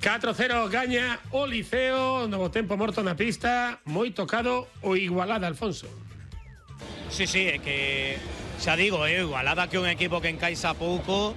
4-0 gaña o Liceo, novo tempo morto na pista, moi tocado o Igualada, Alfonso. Sí, é que xa digo, Igualada que un equipo que encaixa pouco,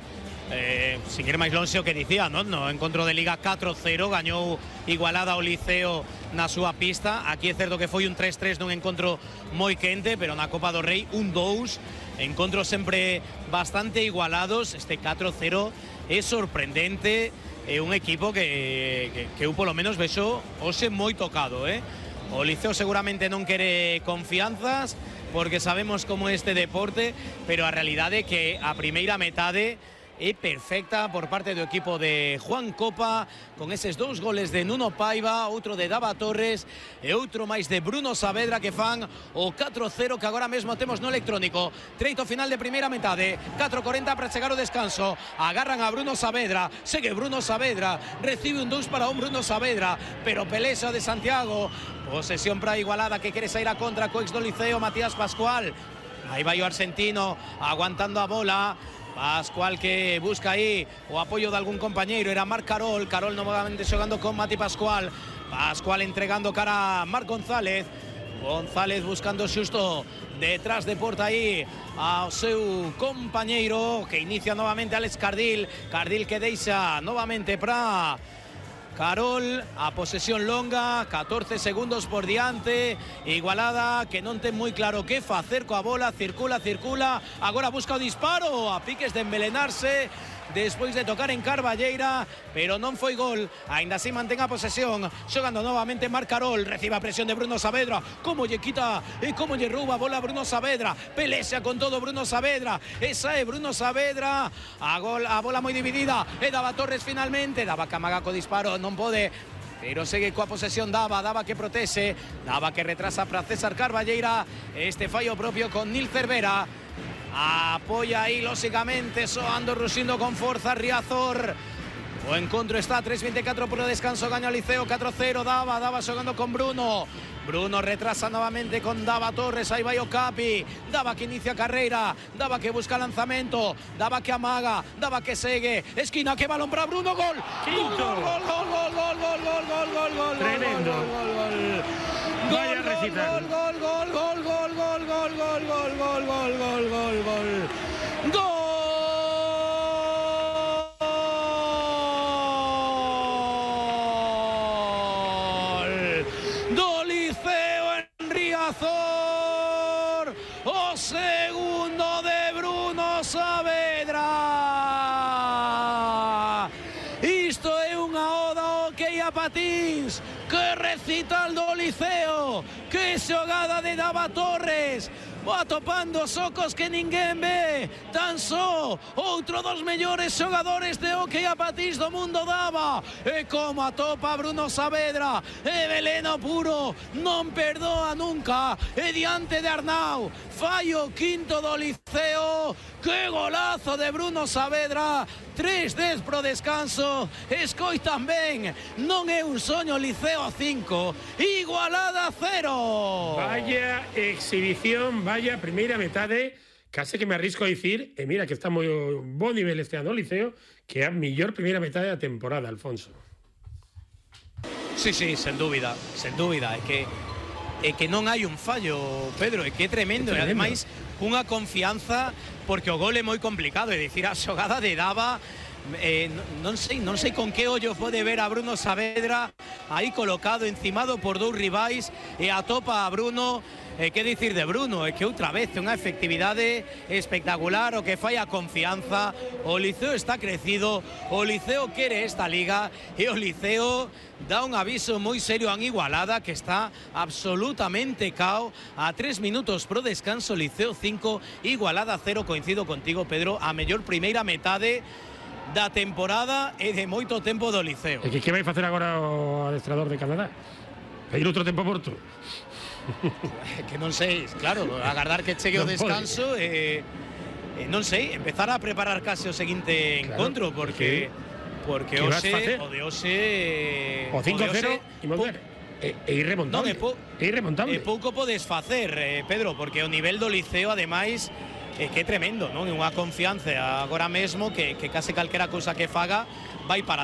sin ir máis lonxe o que dicía, non? No encontro de Liga 4-0 gañou Igualada o Liceo na súa pista. Aquí é certo que foi un 3-3 nun encontro moi quente, pero na Copa do Rei un 2, encontros sempre bastante igualados. Este 4-0 é sorprendente, é un equipo que eu polo menos vexo hoxe moi tocado, O Liceo seguramente non quere confianzas, porque sabemos como é este deporte, pero a realidade é que a primeira metade é perfecta por parte do equipo de Juan Copa, con eses 2 goles de Nuno Paiva, outro de Dava Torres e outro máis de Bruno Saavedra, que fan o 4-0 que agora mesmo temos no electrónico. Treito final de primeira metade, 4:40 para chegar o descanso. Agarran a Bruno Saavedra, segue Bruno Saavedra, recibe un 2 para un Bruno Saavedra, pero pelexa de Santiago. Posesión para Igualada, que quere sair a contra co ex do Liceo, Matías Pascual. Aí vai o argentino aguantando a bola. Pascual que busca aí o apoio de algún compañeiro, era Marc Carol. Carol novamente xogando con Mati Pascual. Pascual entregando cara a Marc González. González buscando xusto detrás de porta aí ao seu compañeiro, que inicia novamente Alex Cardil. Cardil que deixa novamente para Carol, a posesión longa, 14 segundos por diante. Igualada que non ten moi claro que facer coa bola, circula, agora busca o disparo, a piques de envelenarse despois de tocar en Carballeira, pero non foi gol. Ainda así mantén a posesión, xogando novamente Marc Carol, recibe a presión de Bruno Saavedra, como lle quita e como lle rouba a bola a Bruno Saavedra, pelea con todo Bruno Saavedra, esa é Bruno Saavedra, a bola moi dividida, e Dava Torres finalmente, Dava que amaga co disparo, non pode, pero segue coa posesión Dava que protexe, Dava que retrasa para César Carballeira, este fallo propio con Nil Cervera. Apoia aí, lóxicamente, soando, ruxindo con forza Riazor. O encontro está 3:24 por o descanso, gaña o Liceo 4-0. Dava xogando con Bruno. Bruno retrasa novamente con Dava Torres, aí vai o Capi. Dava que inicia a carreira, Dava que busca lanzamento, Dava que amaga, Dava que segue, esquina, que balón para Bruno, gol. Quinto. Gol. Tremendo. Vaya recital. Gol. Do Liceo en Riazor, o segundo de Bruno Saavedra. Isto é unha oda ao hockey a patins. Que recital do Liceo, que xogada de Dava Torres, va topando socos que ninguén ve, tan só outro dos mellores xogadores de hockey a patins do mundo Dava, e como atopa Bruno Saavedra, e veleno puro, non perdoa nunca, e diante de Arnau, fallo quinto do Liceo, que golazo de Bruno Saavedra, 3-10 pro descanso, escoitan ben, non é un soño. Liceo 5, Igualada 0. Vaya exhibición, vaya primeira metade, case que me arrisco a dicir, e mira que está moi bo nivel este ano Liceo, que é a mellor primeira metade da temporada, Alfonso. Sí, sen dúbida, é que non hai un fallo, Pedro, é que é tremendo, e ademais unha confianza, porque o gol é moi complicado, é dicir, a xogada de Dava, non sei con que ollo pode ver a Bruno Saavedra aí colocado, encimado por 2 rivais, e atopa a Bruno. Que dicir de Bruno, é que outra vez unha efectividade espectacular, o que fai a confianza. O Liceo está crecido, o Liceo quere esta liga, e o Liceo dá un aviso moi serio a Igualada, que está absolutamente cao. A 3 minutos pro descanso, Liceo 5, Igualada 0. Coincido contigo, Pedro, a mellor primeira metade da temporada e de moito tempo do Liceo. E que vai facer agora o adestrador de Canadá? Pedir outro tempo morto? Que non sei, claro, agardar que chegue o descanso e non sei, empezar a preparar case o seguinte encontro, porque hoxe, o de hoxe, o 5-0 e volver. É irremontable. E pouco podes facer, Pedro, porque o nivel do Liceo, ademais, que é tremendo, non? É unha confianza agora mesmo que case calquera cousa que faga vai para